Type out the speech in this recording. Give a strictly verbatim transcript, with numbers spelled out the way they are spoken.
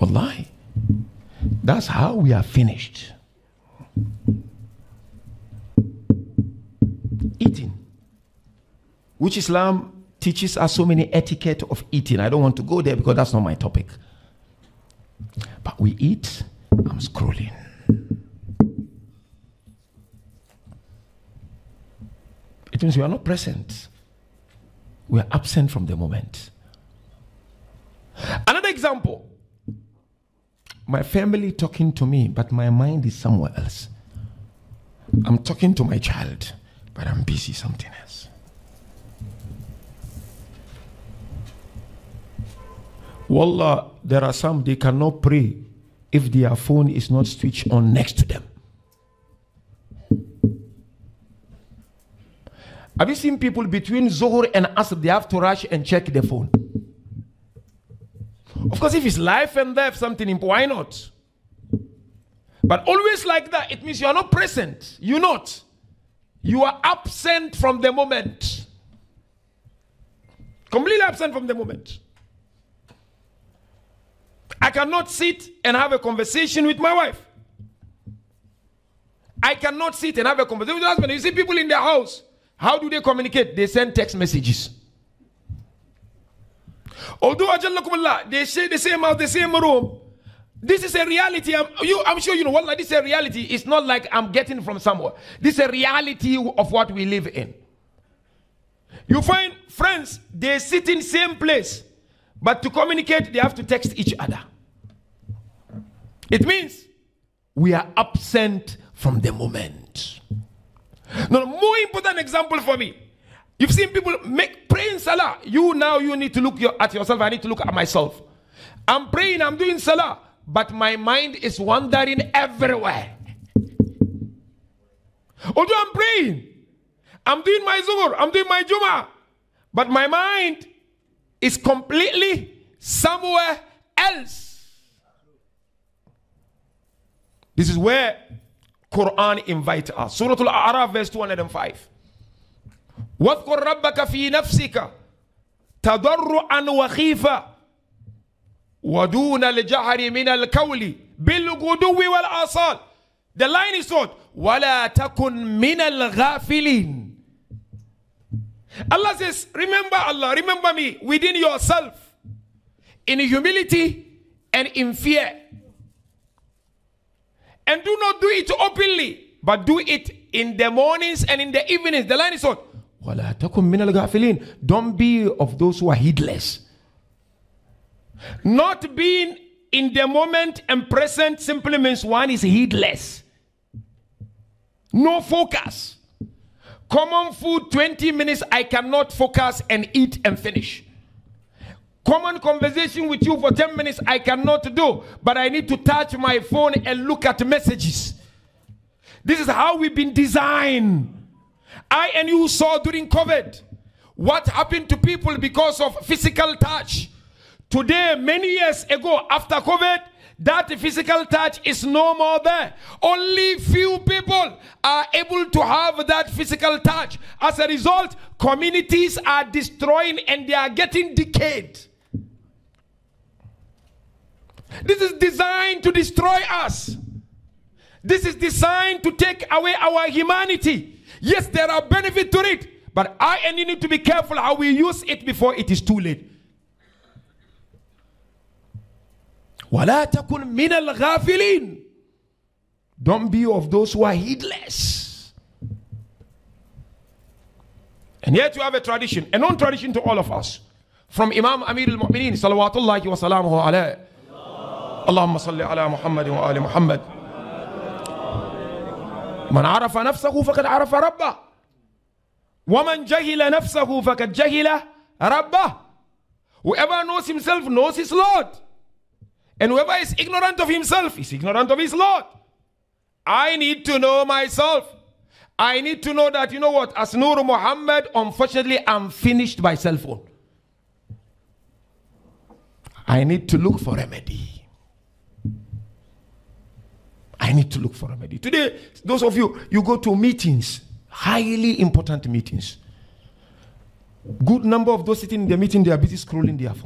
Wallahi. That's how we are finished. Eating, which Islam teaches us so many etiquette of eating. I don't want to go there because that's not my topic. But we eat, I'm scrolling. It means we are not present. We are absent from the moment. Another example. My family talking to me, but my mind is somewhere else. I'm talking to my child, but I'm busy something else. Wallah, there are some, they cannot pray if their phone is not switched on next to them. Have you seen people between Zuhur and Asr, they have to rush and check their phone? Of course, if it's life and death, something important, why not? But always like that, it means you are not present. You're not. You are absent from the moment. Completely absent from the moment. I cannot sit and have a conversation with my wife. I cannot sit and have a conversation with my husband. You see people in their house. How do they communicate? They send text messages. Although they say the same house, the same room, this is a reality. I'm, you, I'm sure you know what like, this is a reality. It's not like I'm getting from somewhere. This is a reality of what we live in. You find friends, they sit in the same place, but to communicate, they have to text each other. It means we are absent from the moment. Now, more important example for me. You've seen people make praying salah. You now, you need to look your, at yourself. I need to look at myself. I'm praying, I'm doing salah, but my mind is wandering everywhere. Although I'm praying, I'm doing my zuhur, I'm doing my Jummah, but my mind is completely somewhere else. This is where Quran invites us. Surah Al-A'raf verse two hundred five. واذكر ربك في نفسك تضرعا وخيفا ودون الجهر من القول بالغدو والآصال. The line is what? ولا تكن من الغافلين. Allah says, remember Allah, remember me within yourself, in humility and in fear. And do not do it openly, but do it in the mornings and in the evenings. The line is what? وَلَا تَكُمْ مِنَ الْغَافِلِينَ. Don't be of those who are heedless. Not being in the moment and present simply means one is heedless. No focus. Common food, twenty minutes, I cannot focus and eat and finish. Common conversation with you for ten minutes, I cannot do, but I need to touch my phone and look at messages. This is how we've been designed. I and you saw during COVID what happened to people because of physical touch. Today, many years ago, after COVID, that physical touch is no more there. Only few people are able to have that physical touch. As a result, communities are destroying and they are getting decayed. This is designed to destroy us. This is designed to take away our humanity. Yes, there are benefits to it, but I and you need to be careful how we use it before it is too late. وَلَا تَكُنْ مِنَ الْغَافِلِينَ. Don't be of those who are heedless. And yet you have a tradition, a known tradition to all of us, from Imam Amir al-Mu'mineen salawatullahi wa salamuhu alayhi. Allahumma salli ala Muhammad wa ali Muhammad. من عرف نفسه فقد عرف ربه ومن جهل نفسه فقد جهل ربه. Whoever knows himself knows his Lord, and whoever is ignorant of himself is ignorant of his Lord. I need to know myself. I need to know that, you know what, as Nur Muhammad, unfortunately I'm finished by cell phone. I need to look for remedy. I need to look for a remedy. Today, those of you, you go to meetings, highly important meetings. Good number of those sitting in the meeting, they are busy scrolling their phone.